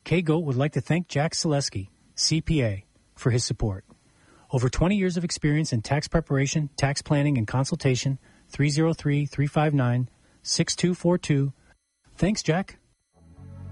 KGOAT would like to thank Jack Selesky, CPA, for his support. Over 20 years of experience in tax preparation, tax planning, and consultation. 303-359-6242. Thanks, Jack.